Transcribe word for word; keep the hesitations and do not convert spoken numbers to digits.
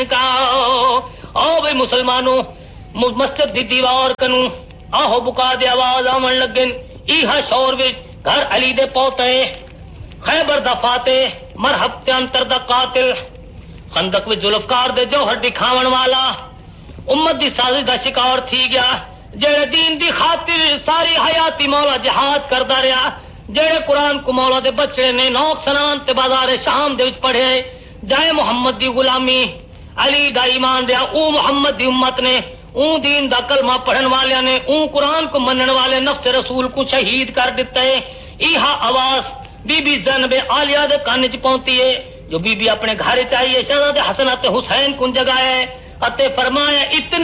आओ भाई मुसलमानों मस्जिद दी दीवार कनू आहो बुका दे आवाज आवन लगन इहा शोर विच घर अली दे पोते खैबर दा फाते मरहब ते अंतर दा कातिल खंदक विच जुल्फकार दे जौहर दिखावन वाला उम्मत दी साजिश दा शिकार थी गया जेड़े दीन दी खातिर सारी हयाती मौला जिहाद करदा रहा जेड़े कुरान को मौला दे बचड़े ने नौक सनान ते बाजार शाम दे विच पढ़े जाए मुहम्मद दी गुलामी अली दा ईमान रहा ऊ मुहम्मद दी उम्मत ने ऊ दीन दा कलमा पढ़न वाले ने ऊ कुरान को मनन वाले नफ्स रसूल को शहीद कर दिता है। इहा आवाज बीबी ज़ैनब आलिया दे कान च पहुंची है जो बीबी अपने घर च आई है शहजादे हसन ते हुसैन को जगाया है अते फरमाया इतने